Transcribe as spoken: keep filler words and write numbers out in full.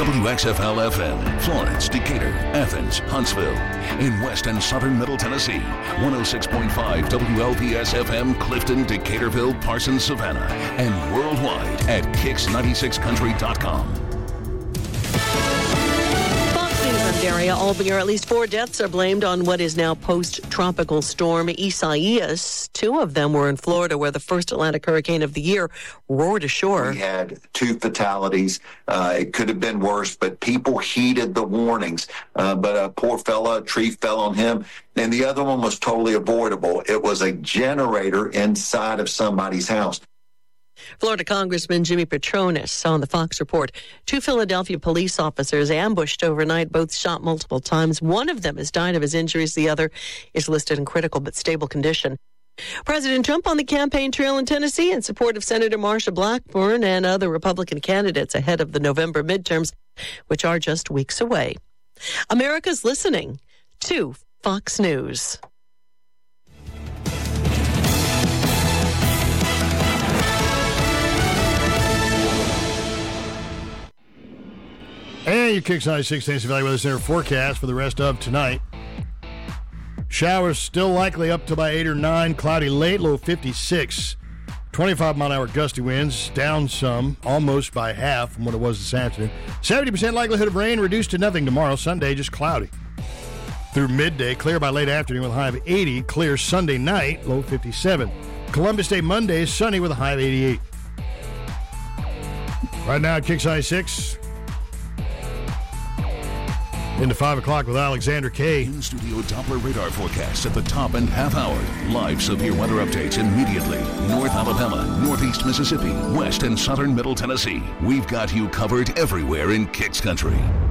W X F L F M, Florence, Decatur, Athens, Huntsville. In West and Southern Middle Tennessee, one oh six point five W L P S F M, Clifton, Decaturville, Parsons, Savannah. And worldwide at kicks ninety-six country dot com. Area, Albany, or at least four deaths are blamed on what is now post-tropical storm Isaias. Two of them were in Florida, where the first Atlantic hurricane of the year roared ashore. We had two fatalities. Uh, it could have been worse, but people heeded the warnings. Uh, but a poor fella, a tree fell on him, and the other one was totally avoidable. It was a generator inside of somebody's house. Florida Congressman Jimmy Petronis on the Fox Report. Two Philadelphia police officers ambushed overnight, both shot multiple times. One of them has died of his injuries. The other is listed in critical but stable condition. President Trump on the campaign trail in Tennessee in support of Senator Marsha Blackburn and other Republican candidates ahead of the November midterms, which are just weeks away. America's listening to Fox News. And your Kicks ninety-six Tennessee Valley Weather Center forecast for the rest of tonight. Showers still likely up to by eight or nine. Cloudy late, low fifty-six. twenty-five mile an hour gusty winds, down some, almost by half from what it was this afternoon. seventy percent likelihood of rain, reduced to nothing tomorrow. Sunday, just cloudy. Through midday, clear by late afternoon with a high of eighty. Clear Sunday night, low fifty-seven. Columbus Day Monday, sunny with a high of eighty-eight. Right now at Kicks ninety-six. Into five o'clock with Alexander K. In-studio Doppler radar forecast at the top and half hour. Live severe weather updates immediately. North Alabama, Northeast Mississippi, West and Southern Middle Tennessee. We've got you covered everywhere in Kicks Country.